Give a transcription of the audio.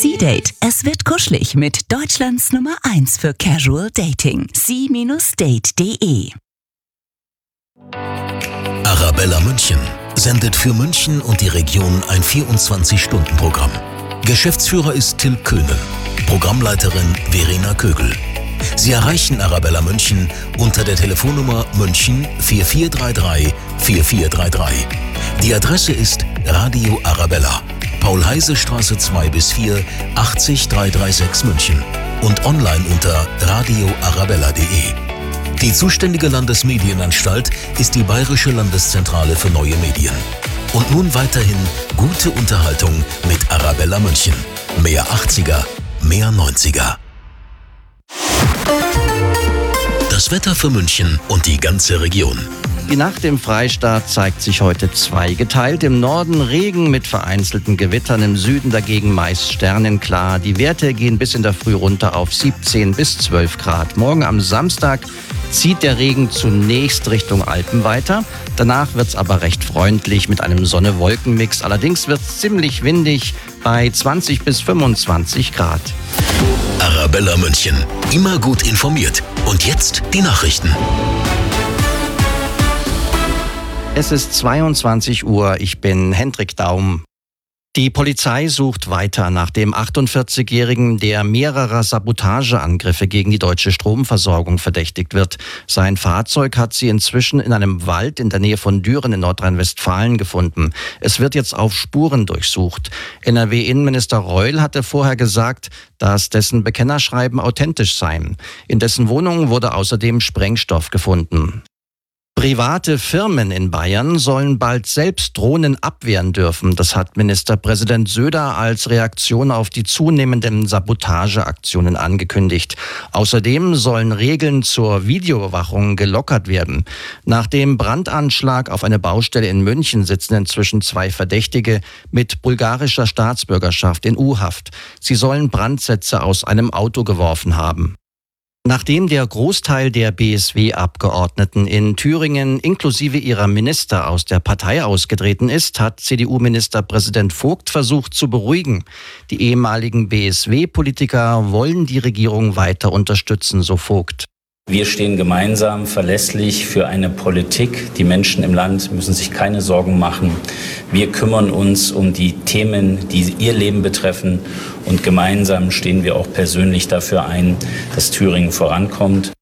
C-Date. Es wird kuschelig mit Deutschlands Nummer 1 für Casual Dating. c-date.de. Arabella München sendet für München und die Region ein 24-Stunden-Programm. Geschäftsführer ist Till Köhnen, Programmleiterin Verena Kögel. Sie erreichen Arabella München unter der Telefonnummer München 4433 4433. Die Adresse ist Radio Arabella, Paul-Heise-Straße 2-4, 80336 München und online unter radioarabella.de. Die zuständige Landesmedienanstalt ist die Bayerische Landeszentrale für neue Medien. Und nun weiterhin gute Unterhaltung mit Arabella München. Mehr 80er, mehr 90er. Das Wetter für München und die ganze Region. Die Nacht im Freistaat zeigt sich heute zweigeteilt. Im Norden Regen mit vereinzelten Gewittern, im Süden dagegen meist sternenklar. Die Werte gehen bis in der Früh runter auf 17 bis 12 Grad. Morgen am Samstag zieht der Regen zunächst Richtung Alpen weiter. Danach wird es aber recht freundlich mit einem Sonne-Wolken-Mix. Allerdings wird es ziemlich windig bei 20 bis 25 Grad. Arabella München, immer gut informiert. Und jetzt die Nachrichten. Es ist 22 Uhr, ich bin Hendrik Daum. Die Polizei sucht weiter nach dem 48-Jährigen, der mehrerer Sabotageangriffe gegen die deutsche Stromversorgung verdächtigt wird. Sein Fahrzeug hat sie inzwischen in einem Wald in der Nähe von Düren in Nordrhein-Westfalen gefunden. Es wird jetzt auf Spuren durchsucht. NRW-Innenminister Reul hatte vorher gesagt, dass dessen Bekennerschreiben authentisch seien. In dessen Wohnung wurde außerdem Sprengstoff gefunden. Private Firmen in Bayern sollen bald selbst Drohnen abwehren dürfen. Das hat Ministerpräsident Söder als Reaktion auf die zunehmenden Sabotageaktionen angekündigt. Außerdem sollen Regeln zur Videoüberwachung gelockert werden. Nach dem Brandanschlag auf eine Baustelle in München sitzen inzwischen 2 Verdächtige mit bulgarischer Staatsbürgerschaft in U-Haft. Sie sollen Brandsätze aus einem Auto geworfen haben. Nachdem der Großteil der BSW-Abgeordneten in Thüringen inklusive ihrer Minister aus der Partei ausgetreten ist, hat CDU-Ministerpräsident Vogt versucht zu beruhigen. Die ehemaligen BSW-Politiker wollen die Regierung weiter unterstützen, so Vogt. Wir stehen gemeinsam verlässlich für eine Politik. Die Menschen im Land müssen sich keine Sorgen machen. Wir kümmern uns um die Themen, die ihr Leben betreffen. Und gemeinsam stehen wir auch persönlich dafür ein, dass Thüringen vorankommt.